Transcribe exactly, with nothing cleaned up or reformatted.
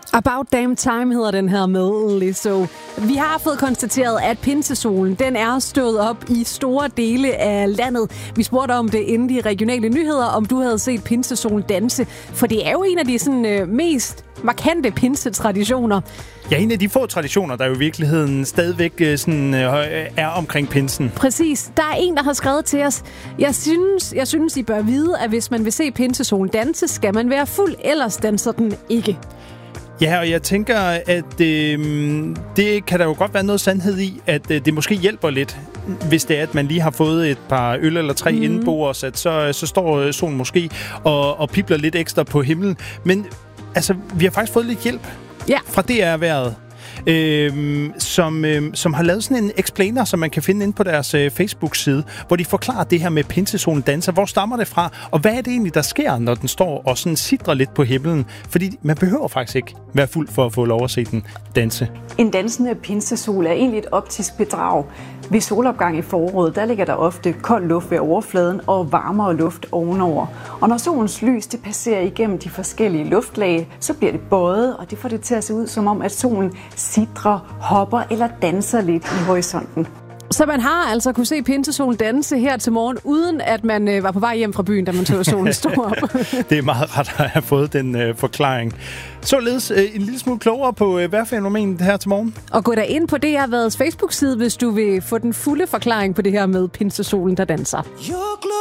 About Damn Time hedder den her med Lizzo. Vi har fået konstateret, at pinsesolen den er stået op i store dele af landet. Vi spurgte om det inden de regionale nyheder, om du havde set pinsesolen danse. For det er jo en af de sådan, øh, mest markante pinsetraditioner. Ja, en af de få traditioner, der jo i virkeligheden stadigvæk sådan, øh, er omkring pinsen. Præcis. Der er en, der har skrevet til os. Jeg synes, jeg synes, I bør vide, at hvis man vil se pinsesolen danse, skal man være fuld, ellers danser den ikke. Ja, og jeg tænker, at øh, det kan der jo godt være noget sandhed i, at øh, det måske hjælper lidt, hvis det er, at man lige har fået et par øl eller tre mm. indenbords, at så, så står solen måske og, og pibler lidt ekstra på himlen. Men altså, vi har faktisk fået lidt hjælp ja. fra D R-erhvervet. Øhm, som, øhm, som har lavet sådan en explainer, som man kan finde inde på deres øh, Facebook-side, hvor de forklarer det her med pinsesolen danser. Hvor stammer det fra? Og hvad er det egentlig, der sker, når den står og sådan sidrer lidt på himlen? Fordi man behøver faktisk ikke være fuld for at få lov at se den danse. En dansende pinsesol er egentlig et optisk bedrag. Ved solopgang i foråret, der ligger der ofte kold luft ved overfladen og varmere luft ovenover. Og når solens lys det passerer igennem de forskellige luftlag, så bliver det bøjet, og det får det til at se ud som om, at solen sidrer, hopper eller danser lidt i horisonten. Så man har altså kunne se pinsesolen danse her til morgen, uden at man øh, var på vej hjem fra byen, da man så solen stå op. Det er meget ret at have fået den øh, forklaring. Således øh, en lille smule klogere på øh, vejrfænomenet her til morgen. Og gå da ind på D R Erhvervets Facebook-side, hvis du vil få den fulde forklaring på det her med pinsesolen, der danser.